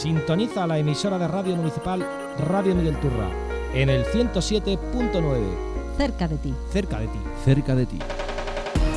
Sintoniza la emisora de radio municipal Radio Miguel Turra en el 107.9. Cerca de ti. Cerca de ti. Cerca de ti.